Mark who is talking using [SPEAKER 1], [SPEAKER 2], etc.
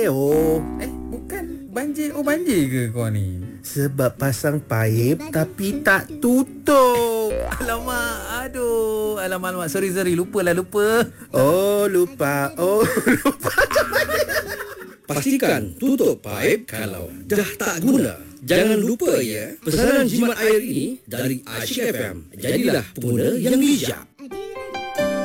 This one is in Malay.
[SPEAKER 1] Bukan banjir. Oh, banjir ke kau ni?
[SPEAKER 2] Sebab pasang paip tapi tak tutup.
[SPEAKER 1] Alamak, aduh. Alamak. Sorry. Lupa.
[SPEAKER 2] Oh, lupa.
[SPEAKER 3] Pastikan tutup paip kalau dah tak guna. Jangan lupa ya, pesanan jimat air ini dari Asyik FM. Jadilah pengguna yang bijak.